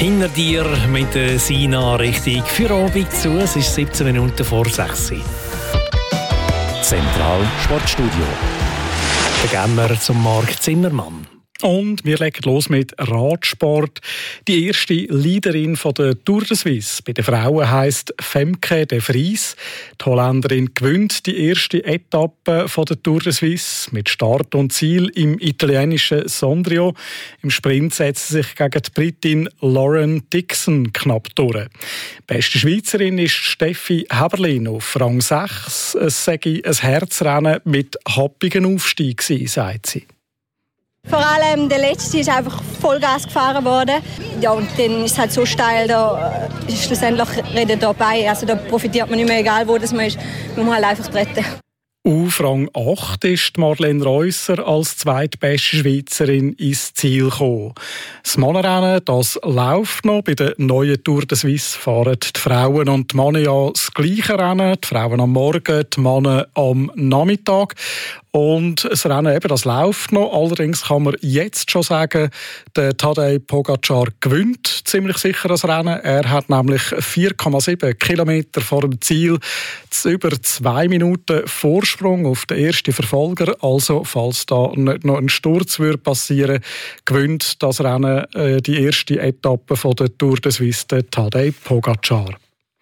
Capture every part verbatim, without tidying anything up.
hinter dir mit der Sina richtig für Abend zu. Es ist siebzehn Minuten vor sechs. Zentral Sportstudio. Dann gehen wir zum Marc Zimmermann. Und wir legen los mit Radsport. Die erste Leaderin von der Tour de Suisse bei den Frauen heisst Femke de Vries. Die Holländerin gewinnt die erste Etappe von der Tour de Suisse mit Start und Ziel im italienischen Sondrio. Im Sprint setzt sie sich gegen die Britin Lauren Dixon knapp durch. Beste Schweizerin ist Steffi Heberlin auf Rang sechs. Es sei ein Herzrennen mit happigen Aufstieg gewesen, sagt sie. Vor allem der letzte ist einfach Vollgas gefahren worden. Ja, und dann ist es halt so steil, da ist schlussendlich reden dabei. Also da profitiert man nicht mehr, egal wo das man ist. Man muss halt einfach treten. Auf Rang acht ist Marlene Reusser als zweitbeste Schweizerin ins Ziel gekommen. Das Mannenrennen, das läuft noch. Bei der neuen Tour de Suisse fahren die Frauen und die Männer ja das gleiche Rennen. Die Frauen am Morgen, die Männer am Nachmittag. Und das Rennen eben, das läuft noch. Allerdings kann man jetzt schon sagen, der Tadej Pogacar gewinnt ziemlich sicher das Rennen. Er hat nämlich vier Komma sieben Kilometer vor dem Ziel über zwei Minuten Vorsprung auf den ersten Verfolger. Also, falls da nicht noch ein Sturz würde passieren, gewinnt das Rennen äh, die erste Etappe von der Tour de Suisse, der Tadej Pogacar.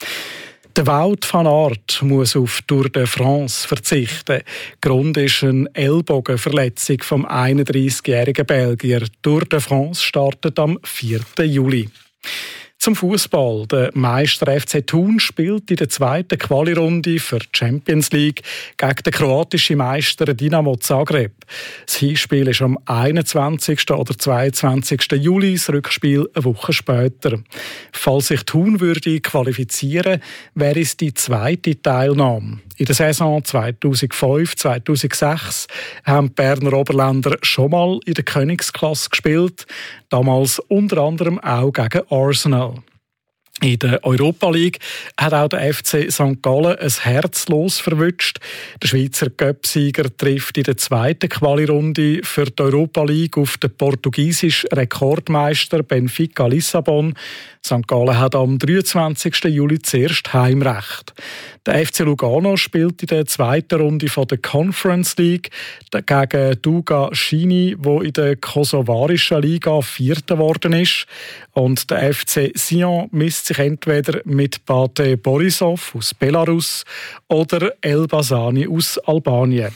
Der Wout van Aert muss auf Tour de France verzichten. Grund ist eine Ellbogenverletzung vom einunddreißigjährigen Belgier. Tour de France startet am vierten Juli. Zum Fußball. Der Meister F C Thun spielt in der zweiten Quali-Runde für die Champions League gegen den kroatischen Meister Dinamo Zagreb. Das Hinspiel ist am einundzwanzigsten oder zweiundzwanzigsten Juli, das Rückspiel eine Woche später. Falls sich Thun würde qualifizieren, wäre es die zweite Teilnahme. In der Saison zweitausendfünf zweitausendsechs haben die Berner Oberländer schon mal in der Königsklasse gespielt, damals unter anderem auch gegen Arsenal. In der Europa League hat auch der F C Sankt Gallen ein Herzlos verwünscht. Der Schweizer Cup-Sieger trifft in der zweiten Quali-Runde für die Europa League auf den portugiesischen Rekordmeister Benfica Lissabon. Sankt Gallen hat am dreiundzwanzigsten Juli zuerst Heimrecht. Der F C Lugano spielt in der zweiten Runde von der Conference League gegen Duga Shini, wo in der kosovarischen Liga Vierter geworden ist. Und der F C Sion misst sich entweder mit Bate Borisov aus Belarus oder Elbasani aus Albanien.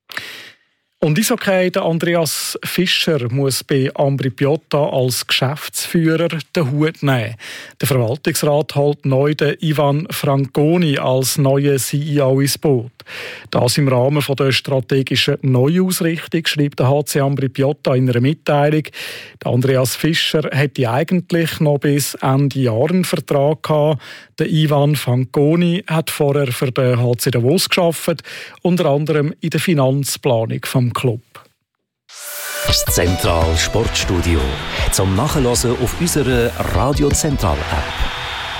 Und Eishockey, der Andreas Fischer muss bei Ambri Piotta als Geschäftsführer den Hut nehmen. Der Verwaltungsrat holt neu den Ivan Franconi als neuen C E O ins Boot. Das im Rahmen der strategischen Neuausrichtung, schreibt der H C Ambri Piotta in einer Mitteilung. Der Andreas Fischer hätte eigentlich noch bis Ende Jahr einen Vertrag gehabt. Der Ivan Franconi hat vorher für den H C Davos gearbeitet, unter anderem in der Finanzplanung vom Club. Das Zentral Sportstudio zum Nachhören auf unserer Radio Zentral App.